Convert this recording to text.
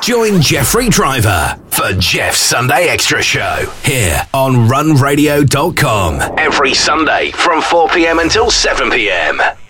Join Jeffrey Driver for Jeff's Sunday Extra Show here on runradio.com every Sunday from 4 p.m. until 7 p.m.